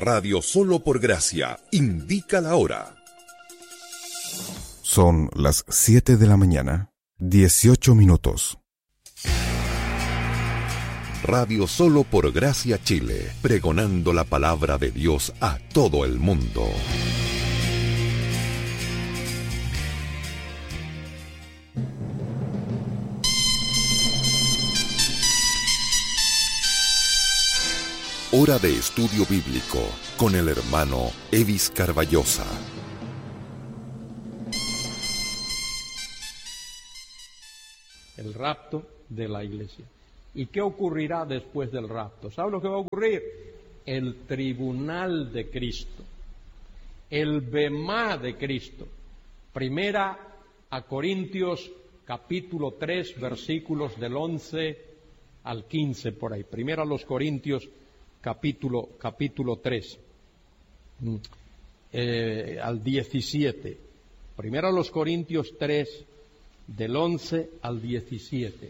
Radio Solo por Gracia indica la hora. Son las 7 de la mañana, 18 minutos. Radio Solo por Gracia Chile, pregonando la palabra de Dios a todo el mundo. Hora de estudio bíblico con el hermano Evis Carballosa. El rapto de la iglesia. ¿Y qué ocurrirá después del rapto? ¿Sabe lo que va a ocurrir? El tribunal de Cristo, el bemá de Cristo. Primera a Corintios capítulo 3, versículos del 11 al 15 por ahí. Primera a los Corintios capítulo 3, al 17. Primera a los Corintios 3, del 11 al 17.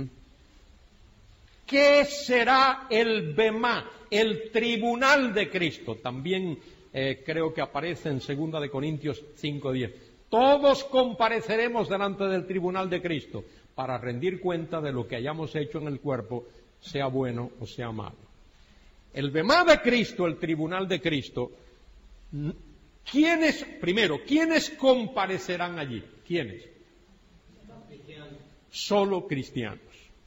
¿Qué será el bemá, el tribunal de Cristo? También creo que aparece en 2 de Corintios 5:10. Todos compareceremos delante del tribunal de Cristo para rendir cuenta de lo que hayamos hecho en el cuerpo, sea bueno o sea malo. El bemá de Cristo, el tribunal de Cristo, ¿quiénes comparecerán allí? ¿Quiénes? Solo cristianos.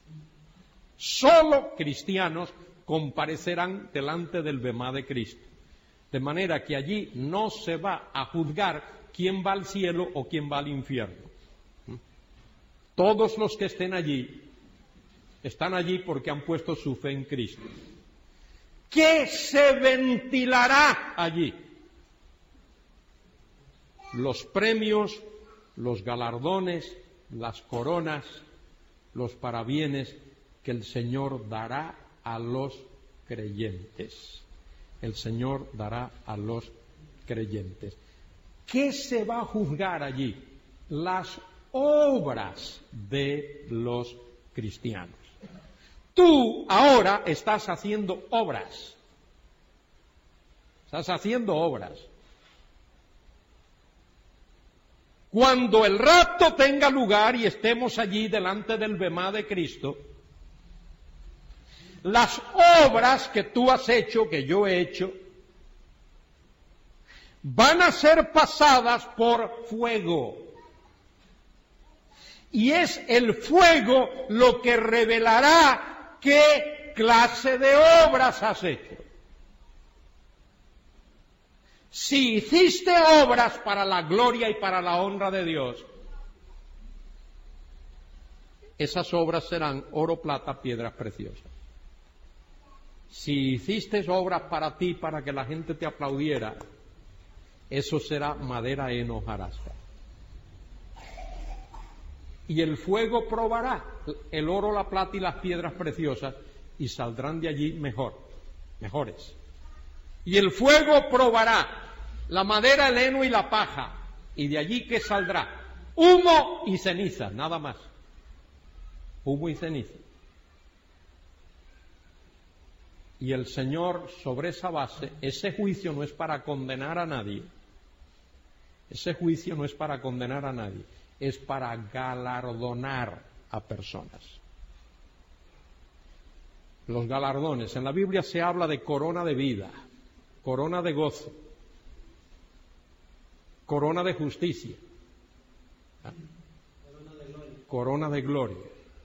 Solo cristianos comparecerán delante del bemá de Cristo. De manera que allí no se va a juzgar quién va al cielo o quién va al infierno. Todos los que estén allí, están allí porque han puesto su fe en Cristo. ¿Qué se ventilará allí? Los premios, los galardones, las coronas, los parabienes que el Señor dará a los creyentes. El Señor dará a los creyentes. ¿Qué se va a juzgar allí? Las obras de los cristianos. Tú ahora estás haciendo obras. Estás haciendo obras. Cuando el rapto tenga lugar y estemos allí delante del bemá de Cristo, las obras que tú has hecho, que yo he hecho, van a ser pasadas por fuego. Y es el fuego lo que revelará qué clase de obras has hecho. Si hiciste obras para la gloria y para la honra de Dios, esas obras serán oro, plata, piedras preciosas. Si hiciste obras para ti, para que la gente te aplaudiera, eso será madera en hojarasca. Y el fuego probará el oro, la plata y las piedras preciosas, y saldrán de allí mejores. Y el fuego probará la madera, el heno y la paja, y de allí ¿qué saldrá? Humo y ceniza, nada más. Humo y ceniza. Y el Señor, sobre esa base, ese juicio no es para condenar a nadie. Ese juicio no es para condenar a nadie, es para galardonar a personas. Los galardones, en la Biblia se habla de corona de vida, corona de gozo, corona de justicia, corona de gloria.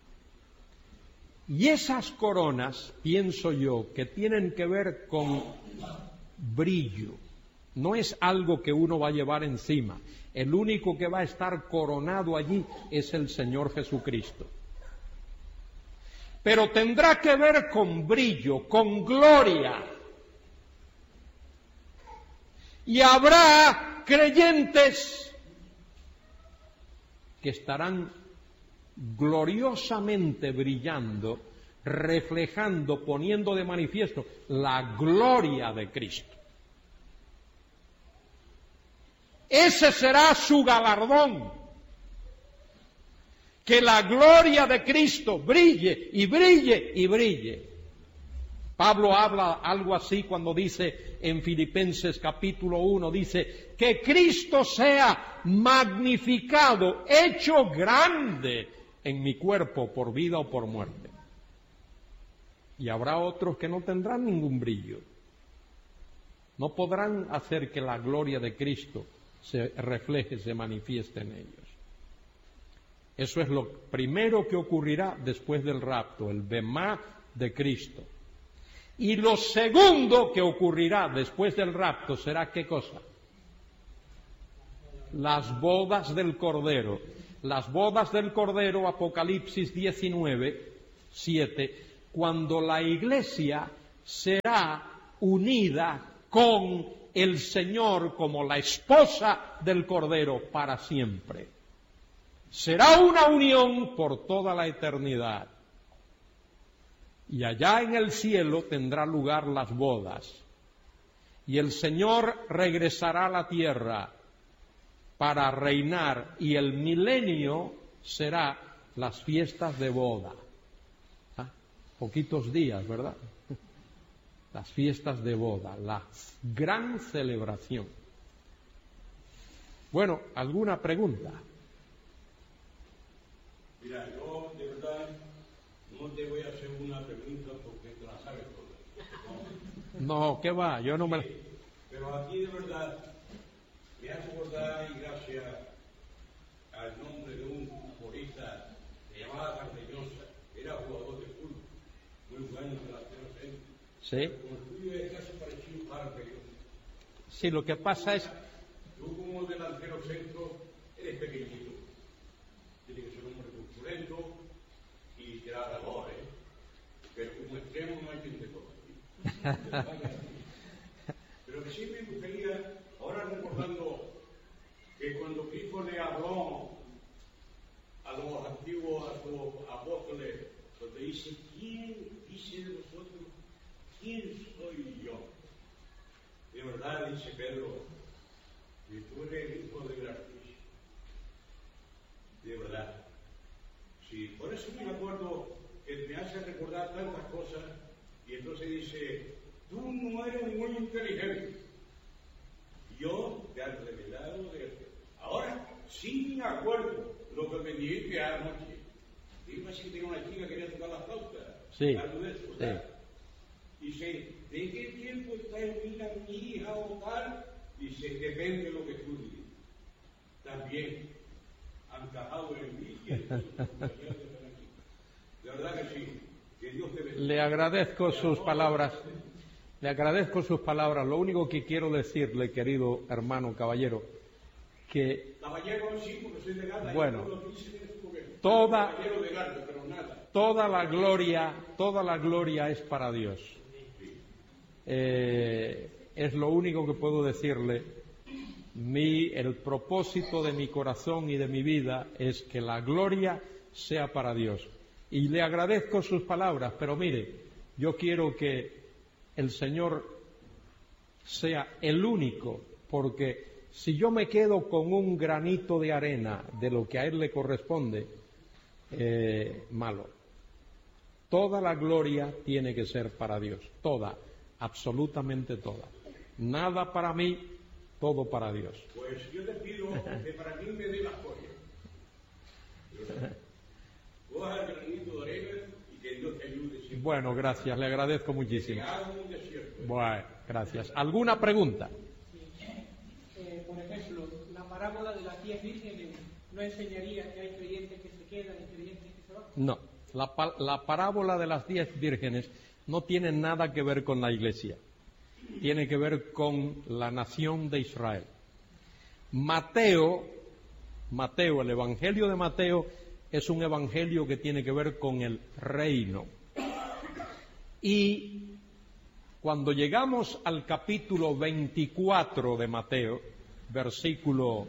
Y esas coronas, pienso yo, que tienen que ver con brillo. No es algo que uno va a llevar encima. El único que va a estar coronado allí es el Señor Jesucristo. Pero tendrá que ver con brillo, con gloria. Y habrá creyentes que estarán gloriosamente brillando, reflejando, poniendo de manifiesto la gloria de Cristo. Ese será su galardón, que la gloria de Cristo brille y brille y brille. Pablo habla algo así cuando dice en Filipenses capítulo 1, dice, que Cristo sea magnificado, hecho grande en mi cuerpo por vida o por muerte. Y habrá otros que no tendrán ningún brillo. No podrán hacer que la gloria de Cristo se refleje, se manifieste en ellos. Eso es lo primero que ocurrirá después del rapto, el bemá de Cristo. Y lo segundo que ocurrirá después del rapto será ¿qué cosa? Las bodas del Cordero. Las bodas del Cordero, Apocalipsis 19, 7, cuando la Iglesia será unida con el Señor como la esposa del Cordero para siempre. Será una unión por toda la eternidad. Y allá en el cielo tendrá lugar las bodas. Y el Señor regresará a la tierra para reinar. Y el milenio será las fiestas de boda. Poquitos días, ¿verdad? Las fiestas de boda, la gran celebración. Bueno, ¿alguna pregunta? Mira, yo de verdad no te voy a hacer una pregunta porque te la sabes toda. No, ¿qué va? Yo no me... Pero aquí de verdad me hace acordar, y gracias al nombre de un futbolista que llamaba Cardeñosa, era jugador de fútbol, muy bueno de la centro. Sí. Como el tuyo es casi parecido a Cardeñosa. Sí, lo que pasa es... Tú como delantero centro eres pequeñito. Tiene que ser un hombre corpulento y tirador, ¿eh? Pero como extremo no hay quien te toque. Pero que sí me gustaría, ahora recordando que cuando Cristo le habló a los antiguos, a los apóstoles, donde dice, ¿quién dice de vosotros? ¿Quién soy yo? De verdad, dice Pedro, que tú eres el hijo del Altísimo. De verdad. Sí, por eso me acuerdo que me hace recordar tantas cosas, y entonces dice, tú no eres muy inteligente. Yo te he revelado de esto. Ahora sí me acuerdo lo que me dijiste anoche. Digo así que tenía una chica que quería tocar la flauta. Sí. Algo de eso, ¿verdad? Sí. Dice, ¿de qué tiempo está en mi hija o tal? Dice, depende de lo que tú digas. También han cajado en mí y en de verdad que sí. Que Dios te bendiga. Le agradezco sus palabras. Le agradezco sus palabras. Lo único que quiero decirle, querido hermano caballero, que... Caballero sí, porque soy de Gata. Bueno, toda la gloria es para Dios. Es lo único que puedo decirle. El propósito de mi corazón y de mi vida es que la gloria sea para Dios. Y le agradezco sus palabras, pero mire, yo quiero que el Señor sea el único, porque si yo me quedo con un granito de arena de lo que a Él le corresponde, malo. Toda la gloria tiene que ser para Dios, toda, absolutamente toda. Nada para mí, todo para Dios. Pues yo te pido que para mí me dé la joya. Coja el granito de arena y que Dios te ayude siempre. Bueno, gracias, le agradezco muchísimo. Que haga un desierto. Bueno, gracias. ¿Alguna pregunta? Por ejemplo, la parábola de las 10 vírgenes no enseñaría que hay creyentes que se quedan y creyentes que se van. No, la parábola de las 10 vírgenes no tiene nada que ver con la Iglesia. Tiene que ver con la nación de Israel. Mateo, el Evangelio de Mateo es un evangelio que tiene que ver con el reino. Y cuando llegamos al capítulo 24 de Mateo, versículo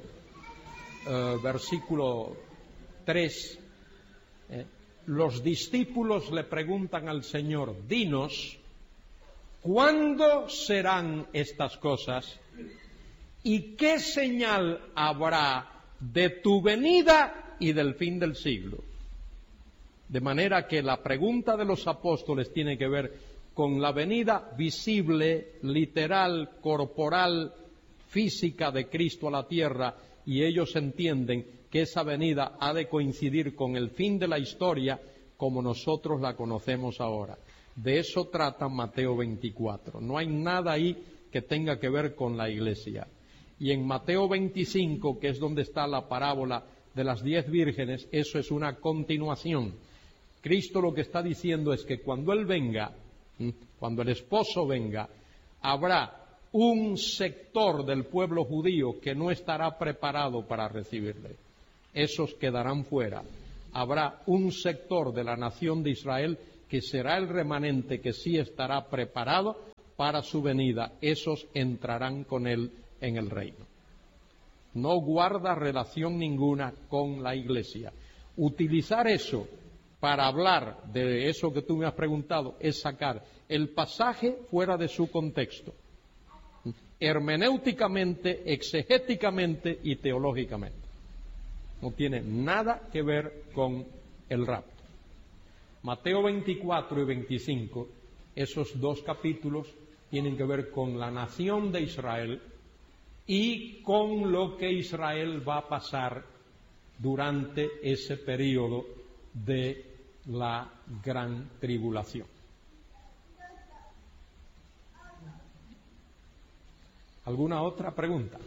3, los discípulos le preguntan al Señor, dinos, ¿cuándo serán estas cosas? ¿Y qué señal habrá de tu venida y del fin del siglo? De manera que la pregunta de los apóstoles tiene que ver con la venida visible, literal, corporal, física de Cristo a la tierra, y ellos entienden que esa venida ha de coincidir con el fin de la historia como nosotros la conocemos ahora. De eso trata Mateo 24. No hay nada ahí que tenga que ver con la iglesia. Y en Mateo 25, que es donde está la parábola de las 10 vírgenes, eso es una continuación. Cristo lo que está diciendo es que cuando Él venga, cuando el esposo venga, habrá un sector del pueblo judío que no estará preparado para recibirle. Esos quedarán fuera. Habrá un sector de la nación de Israel que será el remanente que sí estará preparado para su venida. Esos entrarán con Él en el reino. No guarda relación ninguna con la iglesia. Utilizar eso para hablar de eso que tú me has preguntado es sacar el pasaje fuera de su contexto, hermenéuticamente, exegéticamente y teológicamente. No tiene nada que ver con el rapto. Mateo 24 y 25, esos dos capítulos tienen que ver con la nación de Israel y con lo que Israel va a pasar durante ese periodo de la gran tribulación. ¿Alguna otra pregunta?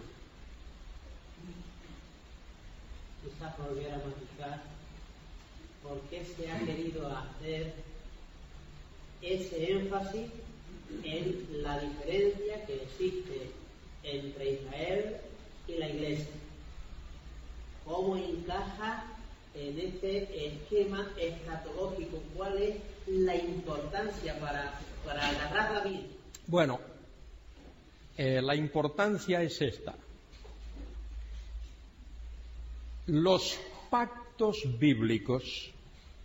Quizás volviera a matizar por qué se ha querido hacer ese énfasis en la diferencia que existe entre Israel y la Iglesia. ¿Cómo encaja en este esquema escatológico? ¿Cuál es la importancia para agarrarla bien? Bueno, la importancia es esta. Los pactos bíblicos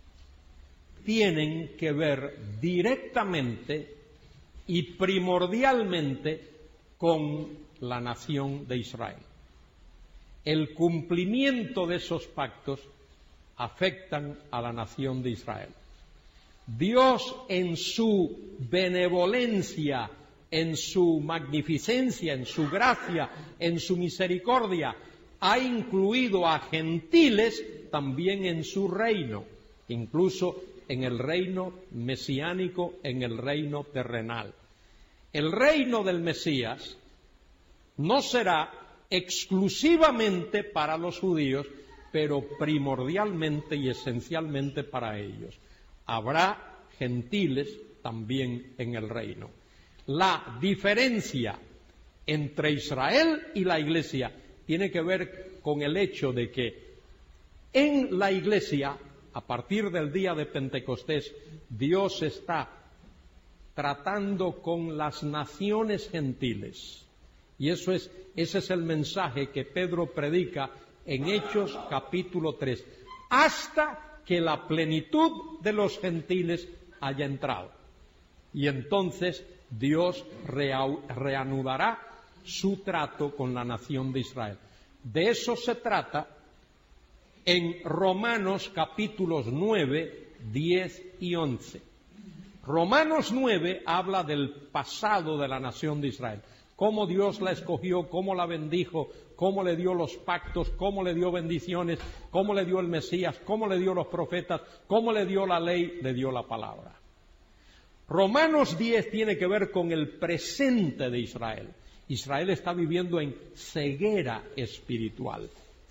tienen que ver directamente y primordialmente con la nación de Israel. El cumplimiento de esos pactos afectan a la nación de Israel. Dios, en su benevolencia, en su magnificencia, en su gracia, en su misericordia, ha incluido a gentiles también en su reino, incluso en el reino mesiánico, en el reino terrenal. El reino del Mesías no será exclusivamente para los judíos, pero primordialmente y esencialmente para ellos. Habrá gentiles también en el reino. La diferencia entre Israel y la Iglesia tiene que ver con el hecho de que en la Iglesia, a partir del día de Pentecostés, Dios está tratando con las naciones gentiles. Y ese es el mensaje que Pedro predica en Hechos capítulo 3, hasta que la plenitud de los gentiles haya entrado. Y entonces Dios reanudará su trato con la nación de Israel. De eso se trata en Romanos capítulos 9, 10 y 11. Romanos 9 habla del pasado de la nación de Israel, cómo Dios la escogió, cómo la bendijo, cómo le dio los pactos, cómo le dio bendiciones, cómo le dio el Mesías, cómo le dio los profetas, cómo le dio la ley, le dio la palabra. Romanos 10 tiene que ver con el presente de Israel. Israel está viviendo en ceguera espiritual,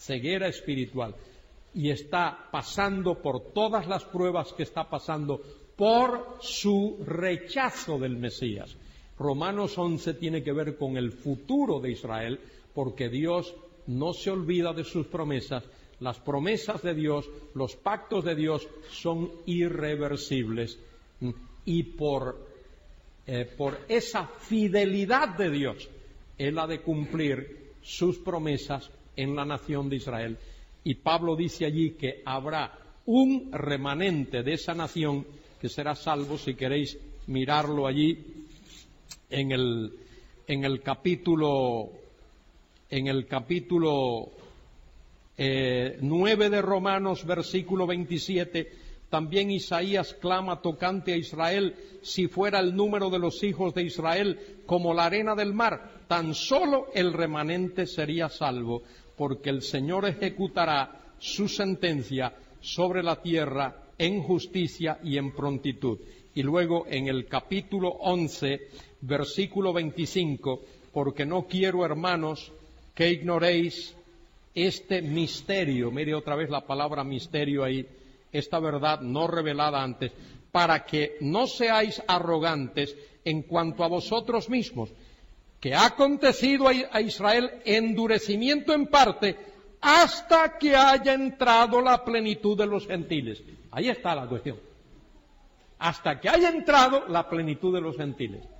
y está pasando por todas las pruebas que está pasando por su rechazo del Mesías. Romanos 11 tiene que ver con el futuro de Israel, porque Dios no se olvida de sus promesas. Las promesas de Dios, los pactos de Dios son irreversibles, y por esa fidelidad de Dios, Él ha de cumplir sus promesas en la nación de Israel. Y Pablo dice allí que habrá un remanente de esa nación que será salvo. Si queréis mirarlo allí en el capítulo 9 de Romanos, versículo 27, también Isaías clama tocante a Israel: si fuera el número de los hijos de Israel como la arena del mar, tan solo el remanente sería salvo, porque el Señor ejecutará su sentencia sobre la tierra en justicia y en prontitud. Y luego en el capítulo 11, versículo 25, porque no quiero, hermanos, que ignoréis este misterio, mire otra vez la palabra misterio ahí, esta verdad no revelada antes, para que no seáis arrogantes en cuanto a vosotros mismos, que ha acontecido a Israel endurecimiento en parte, hasta que haya entrado la plenitud de los gentiles. Ahí está la cuestión. Hasta que haya entrado la plenitud de los gentiles.